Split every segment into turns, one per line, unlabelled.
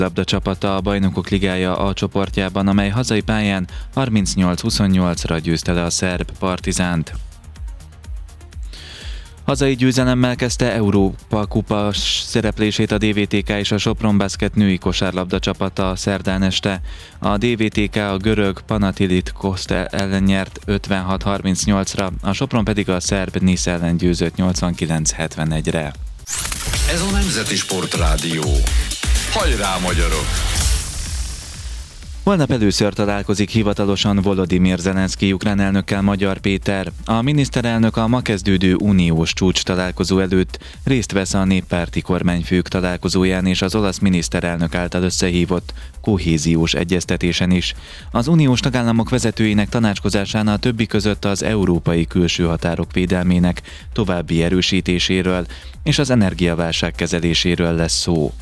labda csapata a Bajnokok Ligája A csoportjában, amely hazai pályán 38-28-ra győzte le a szerb Partizánt. Hazai győzelemmel kezdte Európa kupa szereplését a DVTK és a Sopron Basket női kosárlabda csapata szerdán este. A DVTK a görög Panathilit Kost ellen nyert 56-38-ra, a Sopron pedig a szerb Nisz ellen győzött 89-71-re.
Ez a Nemzeti Sportrádió. Hajrá, magyarok!
Holnap először találkozik hivatalosan Volodymyr Zelenszky ukrán elnökkel Magyar Péter. A miniszterelnök a ma kezdődő uniós csúcs találkozó előtt részt vesz a néppárti kormányfők találkozóján és az olasz miniszterelnök által összehívott kohéziós egyeztetésen is. Az uniós tagállamok vezetőinek tanácskozásán a többi között az európai külső határok védelmének további erősítéséről és az energiaválság kezeléséről lesz szó.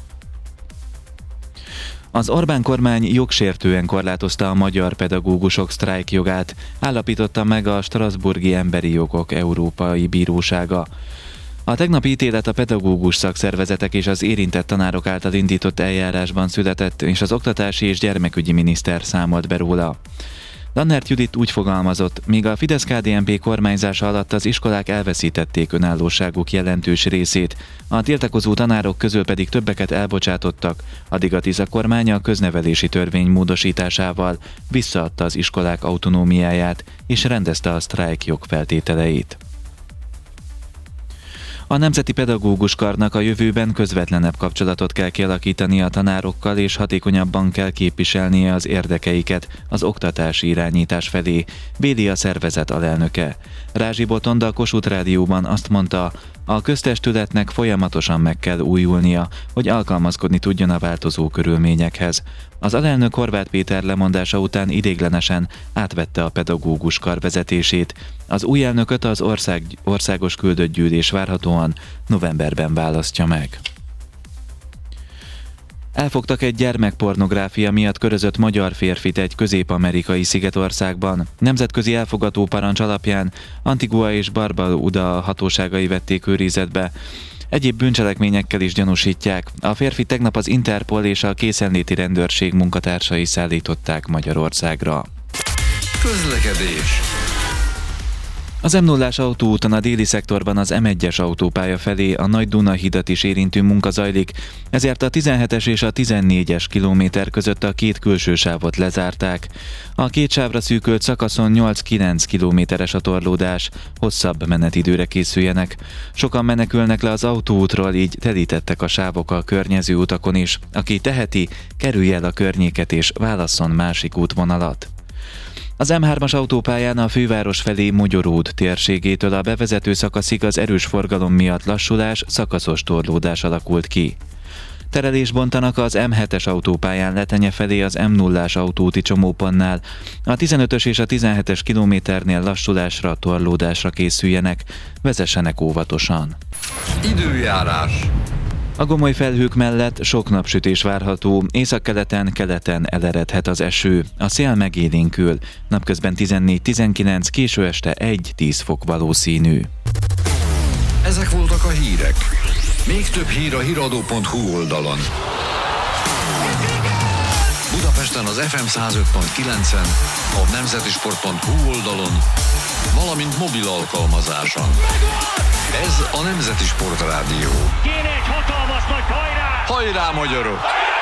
Az Orbán kormány jogsértően korlátozta a magyar pedagógusok sztrájkjogát, állapította meg a Strasbourgi Emberi Jogok Európai Bírósága. A tegnapi ítélet a pedagógus szakszervezetek és az érintett tanárok által indított eljárásban született, és az oktatási és gyermekügyi miniszter számolt be róla. Lannert Judit úgy fogalmazott, míg a Fidesz-KDNP kormányzása alatt az iskolák elveszítették önállóságuk jelentős részét, a tiltakozó tanárok közül pedig többeket elbocsátottak, addig a Tisza kormánya a köznevelési törvény módosításával visszaadta az iskolák autonómiáját és rendezte a sztrájk jogfeltételeit. A Nemzeti Pedagógus Karnak a jövőben közvetlenebb kapcsolatot kell kialakítani a tanárokkal, és hatékonyabban kell képviselnie az érdekeiket az oktatási irányítás felé, véli a szervezet alelnöke. Rázsi Botond a Kossuth Rádióban azt mondta, a köztestületnek folyamatosan meg kell újulnia, hogy alkalmazkodni tudjon a változó körülményekhez. Az alelnök Horváth Péter lemondása után ideiglenesen átvette a pedagógus kar vezetését. Az új elnököt az országos küldött gyűlés várhatóan novemberben választja meg. Elfogtak egy gyermekpornográfia miatt körözött magyar férfit egy közép-amerikai szigetországban. Nemzetközi elfogató parancs alapján Antigua és Barbuda hatóságai vették őrizetbe. Egyéb bűncselekményekkel is gyanúsítják. A férfi tegnap az Interpol és a készenléti rendőrség munkatársai szállították Magyarországra.
Közlekedés.
Az M0-ás autóúton a déli szektorban az M1-es autópálya felé a Nagy Duna hidat is érintő munka zajlik, ezért a 17-es és a 14-es kilométer között a két külső sávot lezárták. A két sávra szűkölt szakaszon 8-9 kilométeres a torlódás, hosszabb menetidőre készüljenek. Sokan menekülnek le az autóútról, így telítettek a sávok a környező utakon is. Aki teheti, kerülje el a környéket és válasszon másik útvonalat. Az M3-as autópályán a főváros felé Mogyoród térségétől a bevezető szakaszig az erős forgalom miatt lassulás, szakaszos torlódás alakult ki. Terelés bontanak az M7-es autópályán Letenye felé az M0-ás autóúti csomópontnál. A 15-ös és a 17-es kilométernél lassulásra, torlódásra készüljenek, vezessenek óvatosan.
Időjárás.
A gomoly felhők mellett sok napsütés várható, északkeleten, keleten eleredhet az eső. A szél megélénkül, napközben 14-19, késő este 1-10 fok valószínű.
Ezek voltak a hírek. Még több hír a hiradó.hu oldalon. Budapesten az FM 105.9-en, a nemzetisport.hu oldalon, valamint mobil alkalmazáson. Ez a Nemzeti Sportrádió.
Kéne egy hatalmas nagy hajrá!
Hajrá, magyarok!